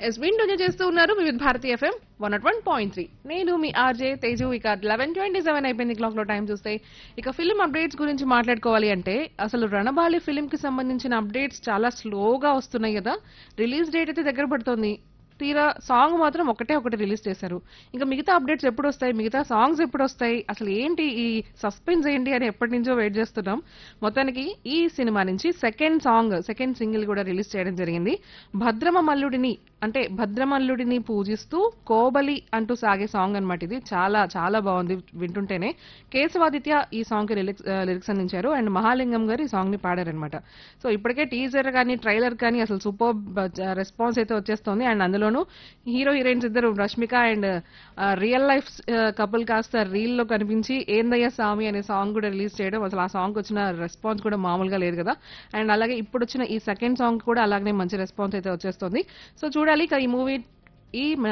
Yes వింటూనే చేస్తూ ఉన్నారు వివిధ భారతి ఎఫ్ఎం 101.3. నేను మీ ఆర్జే తేజు. ఇక 11:27 అయిపోయింది క్లాక్ లో టైం చూస్తే. ఇక ఫిల్మ్ అప్డేట్స్ గురించి మాట్లాడుకోవాలి అంటే అసలు రణబాలి ఫిల్మ్ కి సంబంధించిన అప్డేట్స్ చాలా స్లోగా వస్తున్నాయి కదా. రిలీజ్ డేట్ అయితే దగ్గర పడుతోంది. తీరా సాంగ్ మాత్రం ఒకటి రిలీజ్ చేశారు. ఇంకా మిగతా అప్డేట్స్ ఎప్పుడు వస్తాయి, మిగతా సాంగ్స్ ఎప్పుడు వస్తాయి, అసలు ఏంటి ఈ సస్పెన్స్ ఏంటి అని ఎప్పటి నుంచో వెయిట్ చేస్తున్నాం. మొత్తానికి ఈ సినిమా నుంచి సెకండ్ సింగిల్ కూడా రిలీజ్ చేయడం జరిగింది. భద్రమల్లుడిని పూజిస్తూ కోబలి అంటూ సాగే సాంగ్ అన్నమాట. ఇది చాలా చాలా బాగుంది వింటుంటేనే. కేశవాదిత్య ఈ సాంగ్ కి లిరిక్స్ అందించారు అండ్ మహాలింగం గారు ఈ సాంగ్ ని పాడారనమాట. సో ఇప్పటికే టీజర్ కానీ ట్రైలర్ కానీ అసలు సూపర్ రెస్పాన్స్ అయితే వచ్చేస్తోంది. అండ్ అందులోనూ హీరో హీరోయిన్స్ ఇద్దరు Rashmika and real life couple కాస్త రీల్ లో కనిపించి ఏందయ్య సామి అనే సాంగ్ కూడా రిలీజ్ చేయడం, అసలు ఆ సాంగ్ వచ్చిన రెస్పాన్స్ కూడా మామూలుగా లేదు కదా. అండ్ అలాగే ఇప్పుడు వచ్చిన ఈ సెకండ్ సాంగ్ కూడా అలాగే మంచి రెస్పాన్స్ అయితే వచ్చేస్తుంది. సో చూడాలి ఇక ఈ మూవీ ఈ